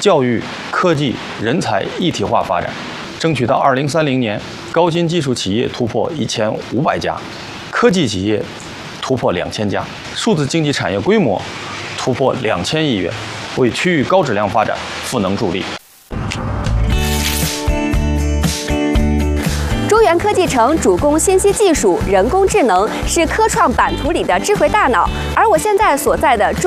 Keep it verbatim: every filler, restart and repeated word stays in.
教育、科技、人才一体化发展，争取到二零三零年，高新技术企业突破一千五百家，科技企业突破两千家，数字经济产业规模突破两千亿元，为区域高质量发展赋能助力。 中原科技城主攻信息技术、人工智能，是科创版图里的智慧大脑。而我现在所在的中